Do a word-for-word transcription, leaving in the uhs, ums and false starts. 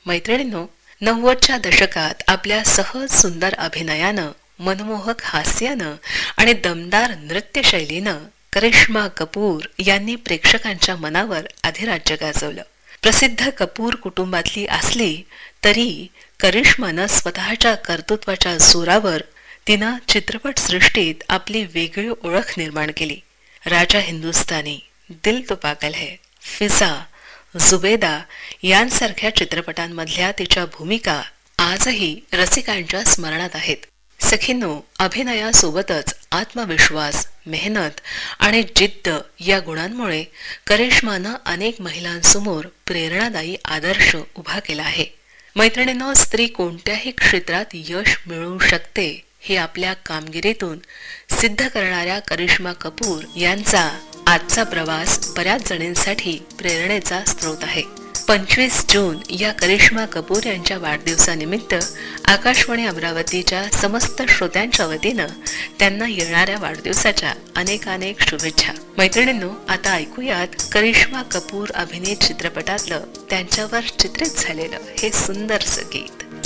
मैत्रिणींनो, नव्वदच्या दशकात आपल्या सहज सुंदर अभिनयानं, मनमोहक हास्यानं आणि दमदार नृत्यशैलीनं करिश्मा कपूर यांनी प्रेक्षकांच्या मनावर अधिराज्य गाजवलं. प्रसिद्ध कपूर कुटुंबातली असली तरी करिश्मानं स्वतःच्या कर्तृत्वाच्या जोरावर तिनं चित्रपटसृष्टीत आपली वेगळी ओळख निर्माण केली. राजा हिंदुस्तानी, दिल तो पागल है, फिजा, जुबेदा यांसारख्या चित्रपटांमधल्या तिच्या भूमिका आजही रसिकांच्या स्मरणात आहेत. सखींनो, अभिनयासोबतच आत्मविश्वास, मेहनत आणि जिद्द या गुणांमुळे करिश्मानं अनेक महिलांसमोर प्रेरणादायी आदर्श उभा केला आहे. मैत्रिणींनो, स्त्री कोणत्याही क्षेत्रात यश मिळवू शकते हे आपल्या कामगिरीतून सिद्ध करणाऱ्या करिश्मा कपूर यांचा आजचा प्रवास बऱ्याच जणींसाठी प्रेरणेचा स्रोत आहे. पंचवीस जून या करिश्मा कपूर यांच्या वाढदिवसानिमित्त आकाशवाणी अमरावतीच्या समस्त श्रोत्यांच्या वतीनं त्यांना येणाऱ्या वाढदिवसाच्या अनेक अनेक शुभेच्छा. मैत्रिणींनो, आता ऐकूयात करिश्मा कपूर अभिनीत चित्रपटातलं त्यांच्यावर चित्रित झालेलं हे सुंदरसं गीत.